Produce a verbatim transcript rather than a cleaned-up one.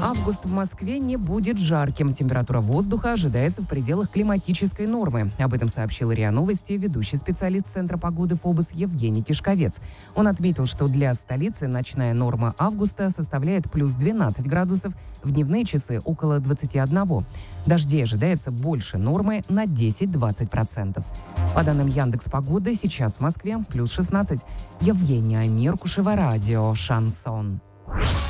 Август в Москве не будет жарким. Температура воздуха ожидается в пределах климатической нормы. Об этом сообщил РИА Новости ведущий специалист Центра погоды ФОБОС Евгений Тишковец. Он отметил, что для столицы ночная норма августа составляет плюс двенадцать градусов, в дневные часы около двадцати одного. Дождей ожидается больше нормы на десять-двадцать процентов. По данным Яндекс.Погоды, сейчас в Москве плюс шестнадцать. Евгения Меркушева, радио «Шансон».